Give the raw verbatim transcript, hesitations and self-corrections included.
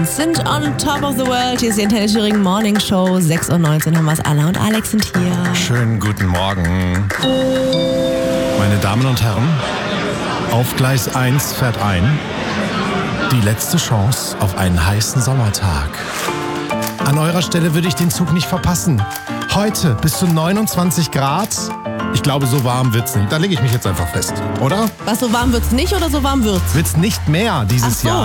Sind on top of the world. Hier ist die Antenne Thüringen Morning Show. sechs Uhr neunzehn haben wir es. Anna und Alex sind hier. Schönen guten Morgen. Meine Damen und Herren, auf Gleis eins fährt ein die letzte Chance auf einen heißen Sommertag. An eurer Stelle würde ich den Zug nicht verpassen. Heute bis zu neunundzwanzig Grad. Ich glaube, so warm wird's nicht. Da lege ich mich jetzt einfach fest, oder? Was, so warm wird's nicht oder so warm wird's? Wird's nicht mehr dieses Ach so. Jahr.